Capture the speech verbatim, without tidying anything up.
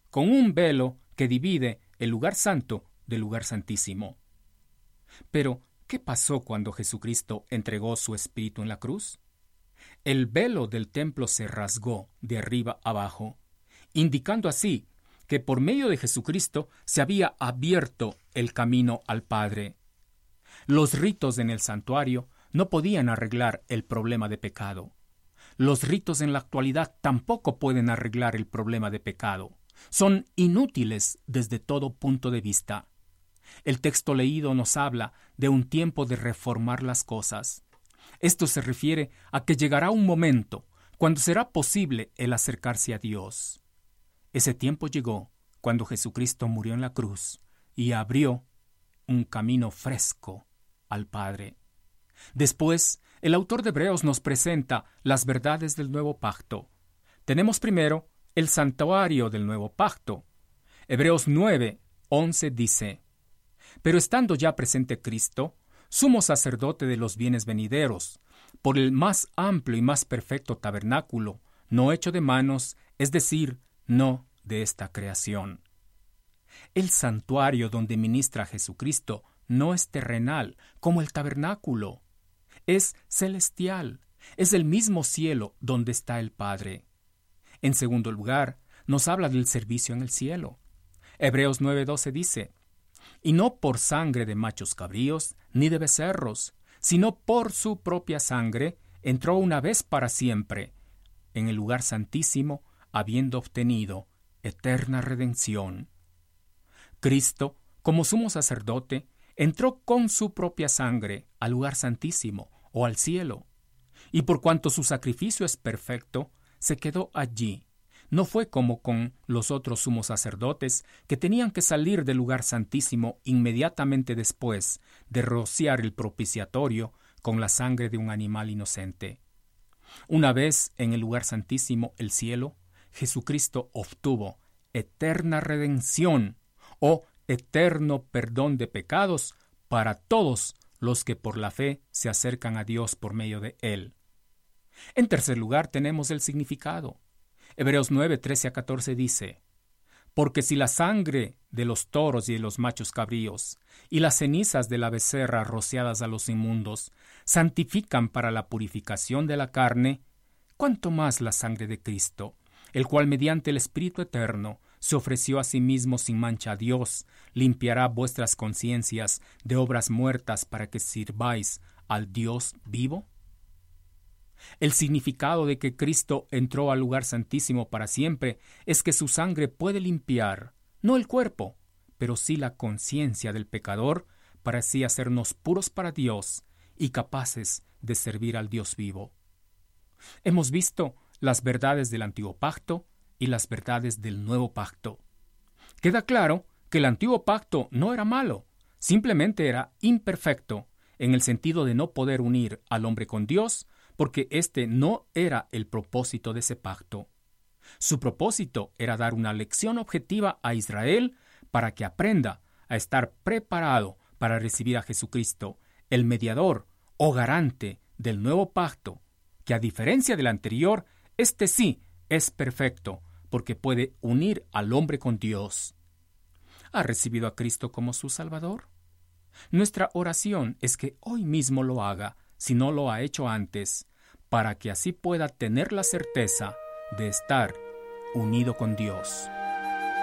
con un velo que divide el lugar santo del lugar santísimo. Pero, ¿qué pasó cuando Jesucristo entregó su espíritu en la cruz? El velo del templo se rasgó de arriba abajo, indicando así que por medio de Jesucristo se había abierto el camino al Padre. Los ritos en el santuario no podían arreglar el problema de pecado. Los ritos en la actualidad tampoco pueden arreglar el problema de pecado. Son inútiles desde todo punto de vista. El texto leído nos habla de un tiempo de reformar las cosas. Esto se refiere a que llegará un momento cuando será posible el acercarse a Dios. Ese tiempo llegó cuando Jesucristo murió en la cruz y abrió un camino fresco al Padre. Después, el autor de Hebreos nos presenta las verdades del nuevo pacto. Tenemos primero el santuario del nuevo pacto. Hebreos nueve, once dice: Pero estando ya presente Cristo, sumo sacerdote de los bienes venideros, por el más amplio y más perfecto tabernáculo, no hecho de manos, es decir, no de esta creación. El santuario donde ministra Jesucristo no es terrenal, como el tabernáculo. Es celestial, es el mismo cielo donde está el Padre. En segundo lugar, nos habla del servicio en el cielo. Hebreos nueve doce dice: Y no por sangre de machos cabríos, ni de becerros, sino por su propia sangre, entró una vez para siempre en el lugar santísimo, habiendo obtenido eterna redención. Cristo, como sumo sacerdote, entró con su propia sangre al lugar santísimo o al cielo, y por cuanto su sacrificio es perfecto, se quedó allí. No fue como con los otros sumos sacerdotes, que tenían que salir del lugar santísimo inmediatamente después de rociar el propiciatorio con la sangre de un animal inocente. Una vez en el lugar santísimo, el cielo, Jesucristo obtuvo eterna redención o eterno perdón de pecados para todos los que por la fe se acercan a Dios por medio de Él. En tercer lugar, tenemos el significado. Hebreos nueve, trece a catorce dice: Porque si la sangre de los toros y de los machos cabríos y las cenizas de la becerra rociadas a los inmundos santifican para la purificación de la carne, ¿cuánto más la sangre de Cristo, el cual mediante el Espíritu Eterno se ofreció a sí mismo sin mancha a Dios, limpiará vuestras conciencias de obras muertas para que sirváis al Dios vivo? El significado de que Cristo entró al lugar santísimo para siempre es que su sangre puede limpiar, no el cuerpo, pero sí la conciencia del pecador, para así hacernos puros para Dios y capaces de servir al Dios vivo. Hemos visto las verdades del antiguo pacto y las verdades del nuevo pacto. Queda claro que el antiguo pacto no era malo, simplemente era imperfecto, en el sentido de no poder unir al hombre con Dios, porque este no era el propósito de ese pacto. Su propósito era dar una lección objetiva a Israel para que aprenda a estar preparado para recibir a Jesucristo, el mediador o garante del nuevo pacto, que a diferencia del anterior, este sí es perfecto, porque puede unir al hombre con Dios. ¿Ha recibido a Cristo como su Salvador? Nuestra oración es que hoy mismo lo haga, si no lo ha hecho antes, para que así pueda tener la certeza de estar unido con Dios.